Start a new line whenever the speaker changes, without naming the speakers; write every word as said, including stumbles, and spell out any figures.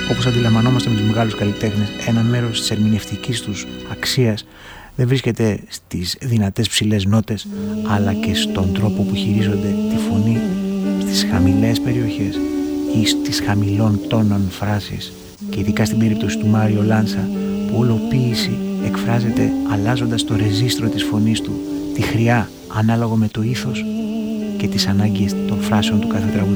Όπως αντιλαμβανόμαστε με τους μεγάλους καλλιτέχνες, ένα μέρος της ερμηνευτικής τους αξίας δεν βρίσκεται στις δυνατές ψηλές νότες, αλλά και στον τρόπο που χειρίζονται τη φωνή στις χαμηλές περιοχές ή στις χαμηλών τόνων φράσεις, και ειδικά στην περίπτωση του Μάριο Λάνσα, που όλο ποίηση εκφράζεται αλλάζοντας το ρεζίστρο της φωνής του, τη χρειά ανάλογο με το ήθος και τις ανάγκες των φράσεων του κάθε τραγουδιού.